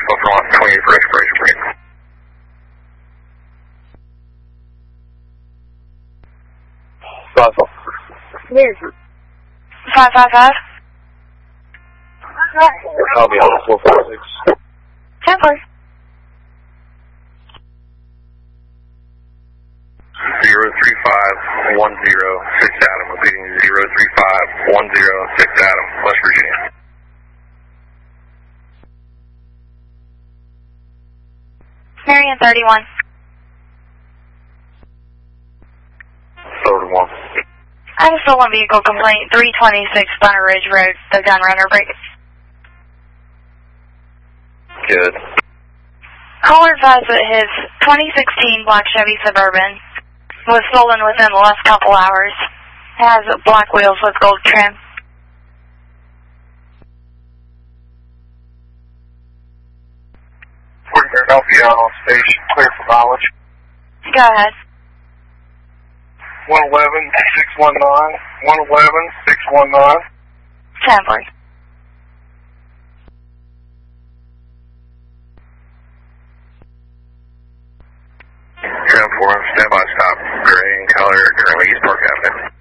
Buffer lot 28 for expiration break. Where's it? 555. Copy on 446. 10 please. 03510 Adam, repeating 03510 Adam, West Virginia. Marion 31. 31. I have a stolen vehicle complaint, 326 Bunner Ridge Road, the gun runner break. Good. Caller advised that his 2016 black Chevy Suburban was stolen within the last couple hours. It has black wheels with gold trim. Fort Philadelphia on station, clear for mileage. Go ahead. 111-619, 111-619. 10 please. Tram 4, standby stop, gray in color, currently East Park Avenue.